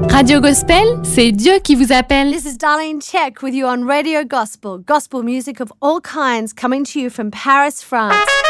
Radio Gospel, c'est Dieu qui vous appelle. This is Darlene Check with you on Radio Gospel. Gospel music of all kinds coming to you from Paris, France.